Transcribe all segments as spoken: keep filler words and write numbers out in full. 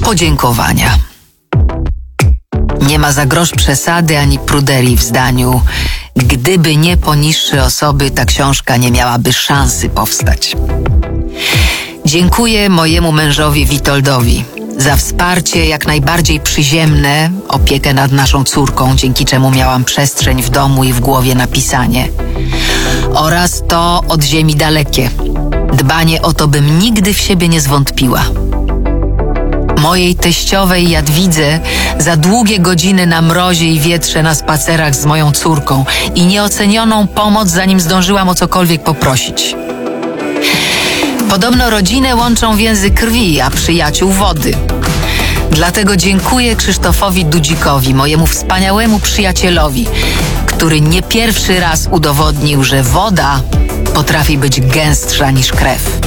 Podziękowania. Nie ma za grosz przesady ani pruderii w zdaniu. Gdyby nie poniższe osoby, ta książka nie miałaby szansy powstać. Dziękuję mojemu mężowi Witoldowi za wsparcie jak najbardziej przyziemne, opiekę nad naszą córką, dzięki czemu miałam przestrzeń w domu i w głowie na pisanie. Oraz to od ziemi dalekie. Dbanie o to, bym nigdy w siebie nie zwątpiła. Mojej teściowej Jadwidze za długie godziny na mrozie i wietrze na spacerach z moją córką i nieocenioną pomoc, zanim zdążyłam o cokolwiek poprosić. Podobno rodzinę łączą więzy krwi, a przyjaciół wody. Dlatego dziękuję Krzysztofowi Dudzikowi, mojemu wspaniałemu przyjacielowi, który nie pierwszy raz udowodnił, że woda potrafi być gęstsza niż krew.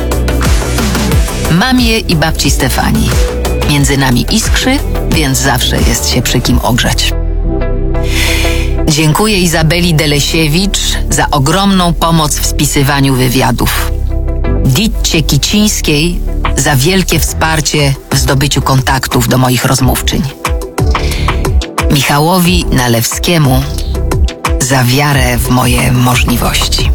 Mamie i babci Stefanii. Między nami iskrzy, więc zawsze jest się przy kim ogrzać. Dziękuję Izabeli Delesiewicz za ogromną pomoc w spisywaniu wywiadów. Ditcie Kicińskiej za wielkie wsparcie w zdobyciu kontaktów do moich rozmówczyń. Michałowi Nalewskiemu za wiarę w moje możliwości.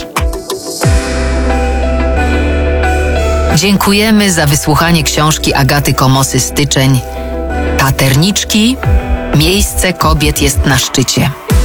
Dziękujemy za wysłuchanie książki Agaty Komosy Styczeń Taterniczki. Miejsce kobiet jest na szczycie.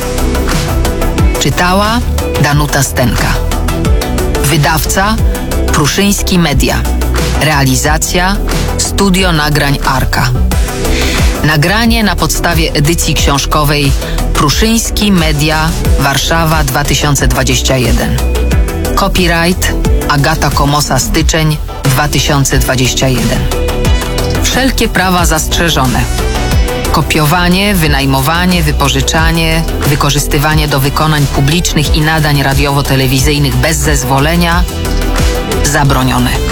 Czytała Danuta Stenka. Wydawca Pruszyński Media. Realizacja Studio Nagrań Arka. Nagranie na podstawie edycji książkowej Pruszyński Media Warszawa dwa tysiące dwadzieścia jeden. Copyright Agata Komosa Styczeń dwa tysiące dwadzieścia jeden. Wszelkie prawa zastrzeżone. Kopiowanie, wynajmowanie, wypożyczanie, wykorzystywanie do wykonań publicznych i nadań radiowo-telewizyjnych bez zezwolenia zabronione.